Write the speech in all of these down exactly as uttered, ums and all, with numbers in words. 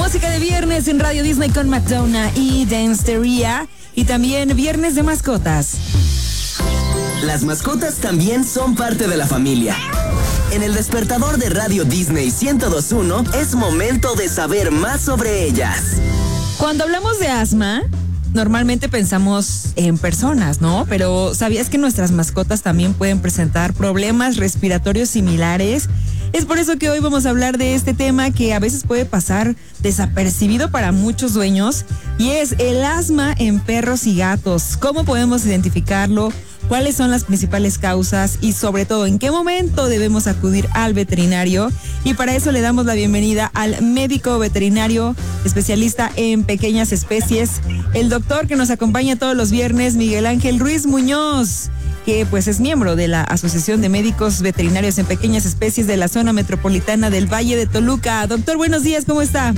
Música de viernes en Radio Disney con Madonna y Danceteria. Y también viernes de mascotas. Las mascotas también son parte de la familia. En el despertador de Radio Disney ciento dos punto uno es momento de saber más sobre ellas. Cuando hablamos de asma, normalmente pensamos en personas, ¿no? Pero ¿sabías que nuestras mascotas también pueden presentar problemas respiratorios similares? Es por eso que hoy vamos a hablar de este tema que a veces puede pasar desapercibido para muchos dueños, y es el asma en perros y gatos. ¿Cómo podemos identificarlo? ¿Cuáles son las principales causas? Y sobre todo, ¿en qué momento debemos acudir al veterinario? Y para eso le damos la bienvenida al médico veterinario especialista en pequeñas especies, el doctor que nos acompaña todos los viernes, Miguel Ángel Ruiz Muñoz, que pues es miembro de la Asociación de Médicos Veterinarios en Pequeñas Especies de la Zona Metropolitana del Valle de Toluca. Doctor, buenos días, ¿cómo está?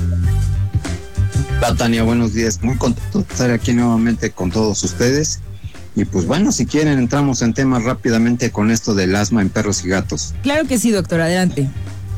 Hola, Tania, buenos días. Muy contento de estar aquí nuevamente con todos ustedes. Y pues bueno, si quieren entramos en temas rápidamente con esto del asma en perros y gatos. Claro que sí, doctor, adelante.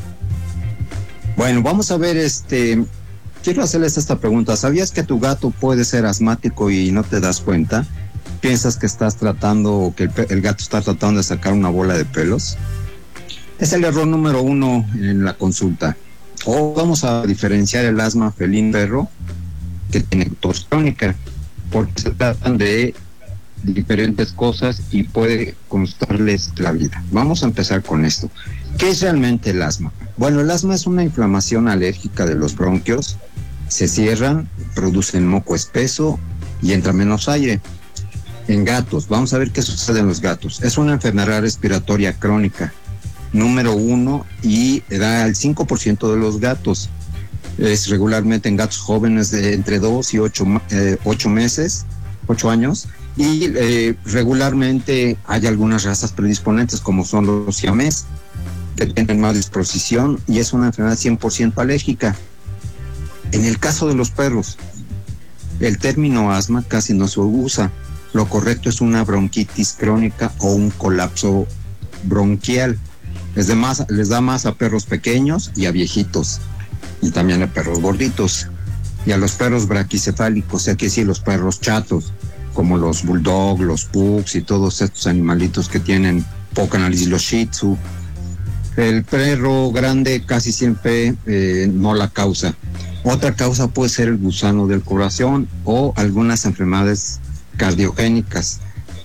Bueno, vamos a ver, este, quiero hacerles esta pregunta. ¿Sabías que tu gato puede ser asmático y no te das cuenta? ¿Piensas que estás tratando o que el, el gato está tratando de sacar una bola de pelos? Es el error número uno en la consulta. O vamos a diferenciar el asma felino-perro que tiene tos crónica, porque se tratan de diferentes cosas y puede costarles la vida. Vamos a empezar con esto. ¿Qué es realmente el asma? Bueno, el asma es una inflamación alérgica de los bronquios, se cierran, producen moco espeso y entra menos aire. En gatos, vamos a ver qué sucede en los gatos. Es una enfermedad respiratoria crónica, número uno, y da al cinco por ciento de los gatos. Es regularmente en gatos jóvenes de entre dos y ocho meses, ocho años, y eh, regularmente hay algunas razas predisponentes como son los siamés, que tienen más disposición, y es una enfermedad cien por ciento alérgica. En el caso de los perros, el término asma casi no se usa. Lo correcto es una bronquitis crónica o un colapso bronquial. Les da más, les da más a perros pequeños y a viejitos, y también a perros gorditos, y a los perros braquicefálicos, o sea que sí, los perros chatos, como los bulldog, los pugs y todos estos animalitos que tienen poca análisis, los shih tzu. El perro grande casi siempre eh, no la causa. Otra causa puede ser el gusano del corazón o algunas enfermedades cardiogénicas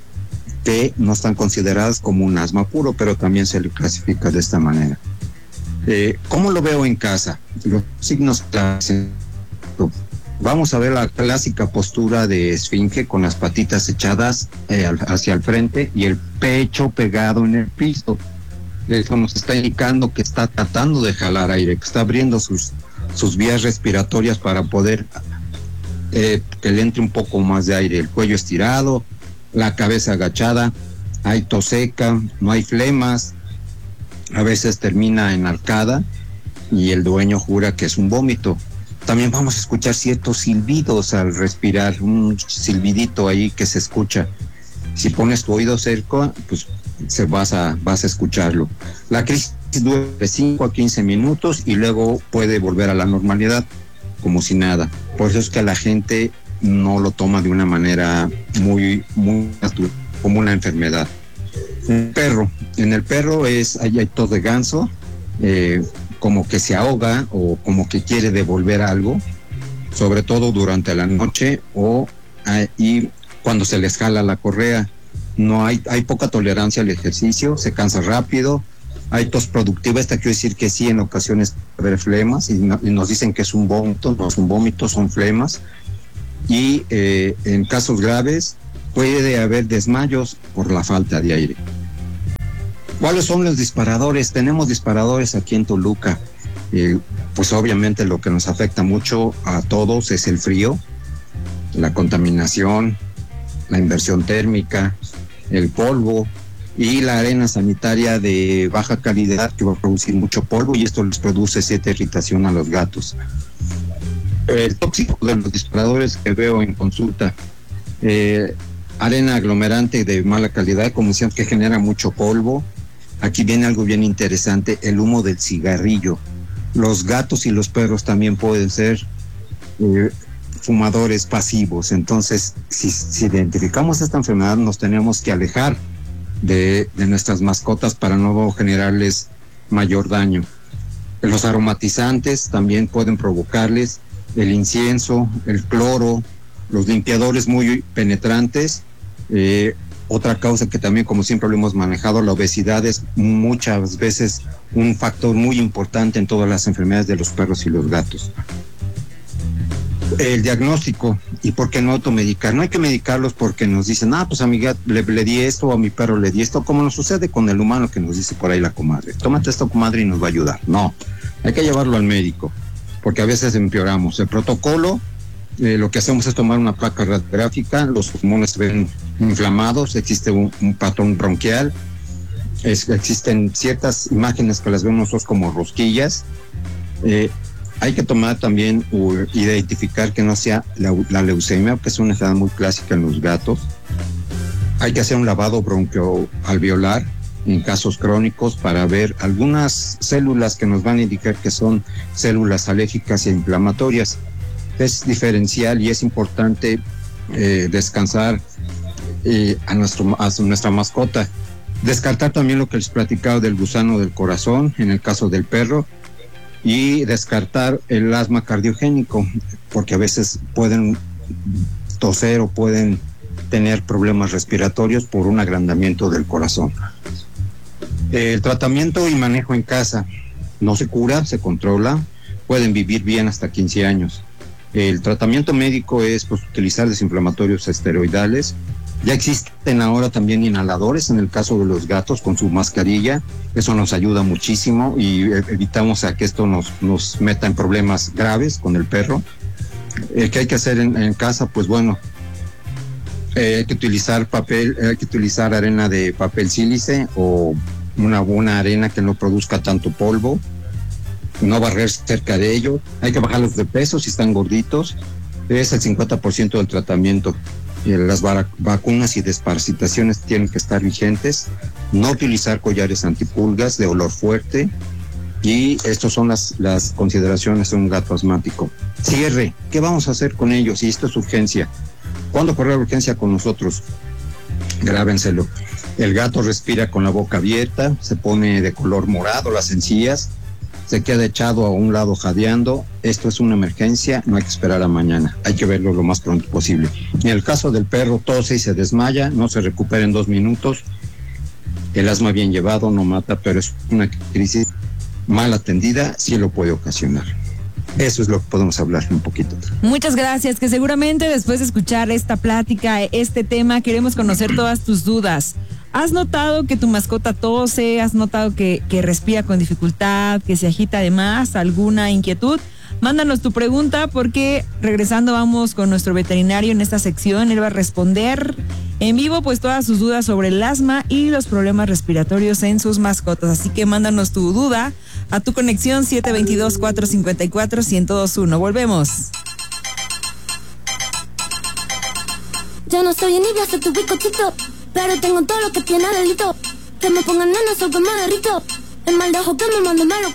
que no están consideradas como un asma puro, pero también se le clasifica de esta manera. Eh, ¿Cómo lo veo en casa? Los signos clásicos. Vamos a ver la clásica postura de esfinge con las patitas echadas eh, hacia el frente y el pecho pegado en el piso. Eso nos está indicando que está tratando de jalar aire, que está abriendo sus, sus vías respiratorias para poder eh, que le entre un poco más de aire. El cuello estirado, la cabeza agachada, hay tos seca, no hay flemas, a veces termina en arcada y el dueño jura que es un vómito. También vamos a escuchar ciertos silbidos al respirar, un silbidito ahí que se escucha. Si pones tu oído cerca, pues se vas a, vas a escucharlo. La crisis dura de cinco a quince minutos y luego puede volver a la normalidad, como si nada. Por eso es que la gente no lo toma de una manera muy, muy natural, como una enfermedad. El perro, en el perro es, ahí hay tos de ganso, eh, como que se ahoga o como que quiere devolver algo, sobre todo durante la noche o eh, y cuando se les jala la correa. No hay, hay poca tolerancia al ejercicio, se cansa rápido, hay tos productiva. Esta quiere decir que sí, en ocasiones puede haber flemas y, no, y nos dicen que es un vómito, no es un vómito, son flemas. Y eh, en casos graves puede haber desmayos por la falta de aire. ¿Cuáles son los disparadores? Tenemos disparadores aquí en Toluca. Eh, pues obviamente lo que nos afecta mucho a todos es el frío, la contaminación, la inversión térmica, el polvo y la arena sanitaria de baja calidad que va a producir mucho polvo, y esto les produce cierta irritación a los gatos. El tóxico de los disparadores que veo en consulta, eh, arena aglomerante de mala calidad, como decían, que genera mucho polvo. Aquí viene algo bien interesante, el humo del cigarrillo. los gatos y los perros también pueden ser eh, fumadores pasivos. Entonces, si, si identificamos esta enfermedad, nos tenemos que alejar de, de nuestras mascotas para no generarles mayor daño. Los aromatizantes también pueden provocarles, el incienso, el cloro, los limpiadores muy penetrantes. Eh, otra causa que también, como siempre lo hemos manejado, la obesidad es muchas veces un factor muy importante en todas las enfermedades de los perros y los gatos. El diagnóstico, y por qué no automedicar. No hay que medicarlos porque nos dicen, ah, pues a mi gato le, le di esto, o a mi perro le di esto, como nos sucede con el humano que nos dice por ahí la comadre. Tómate esto, comadre, y nos va a ayudar. No, hay que llevarlo al médico, porque a veces empeoramos. El protocolo, eh, lo que hacemos es tomar una placa radiográfica, los pulmones se ven inflamados, existe un, un patrón bronquial, es, existen ciertas imágenes que las vemos nosotros como rosquillas. Eh, Hay que tomar también, uh, identificar que no sea la, la leucemia, que es una enfermedad muy clásica en los gatos. Hay que hacer un lavado bronquioalveolar en casos crónicos para ver algunas células que nos van a indicar que son células alérgicas e inflamatorias. Es diferencial y es importante eh, descansar eh, a, nuestro, a nuestra mascota. Descartar también lo que les platicaba del gusano del corazón, en el caso del perro, y descartar el asma cardiogénico, porque a veces pueden toser o pueden tener problemas respiratorios por un agrandamiento del corazón. El tratamiento y manejo en casa no se cura, se controla, pueden vivir bien hasta quince años. El tratamiento médico es pues, utilizar desinflamatorios esteroidales. Ya existen ahora también inhaladores en el caso de los gatos con su mascarilla. Eso nos ayuda muchísimo y evitamos a que esto nos, nos meta en problemas graves con el perro. Eh, ¿Qué hay que hacer en, en casa? Pues bueno, eh, hay que utilizar papel, hay que utilizar arena de papel sílice o una buena arena que no produzca tanto polvo. No barrer cerca de ellos. Hay que bajarlos de peso si están gorditos. Es el cincuenta por ciento del tratamiento. Las vacunas y desparasitaciones tienen que estar vigentes, no utilizar collares antipulgas de olor fuerte, y estas son las, las consideraciones de un gato asmático. Cierre, ¿qué vamos a hacer con ellos? Y esto es urgencia. ¿Cuándo correr urgencia con nosotros? Grábenselo. El gato respira con la boca abierta, se pone de color morado las encías, se queda echado a un lado jadeando. Esto es una emergencia, no hay que esperar a mañana, hay que verlo lo más pronto posible. En el caso del perro, tose y se desmaya, no se recupera en dos minutos. El asma bien llevado no mata, pero es una crisis mal atendida, sí lo puede ocasionar. Eso es lo que podemos hablar un poquito. Muchas gracias, que seguramente después de escuchar esta plática, este tema, queremos conocer todas tus dudas. ¿Has notado que tu mascota tose? ¿Has notado que, que respira con dificultad, que se agita de más? ¿Alguna inquietud? Mándanos tu pregunta porque regresando vamos con nuestro veterinario en esta sección. Él va a responder en vivo pues todas sus dudas sobre el asma y los problemas respiratorios en sus mascotas. Así que mándanos tu duda a tu conexión siete dos dos, cuatro cinco cuatro, uno cero dos uno. Volvemos. Yo no soy envidia, soy tu bizcochito, pero tengo todo lo que tiene delito. Que me pongan nena, soy que me derrito. El mal de ojo que me mando malo.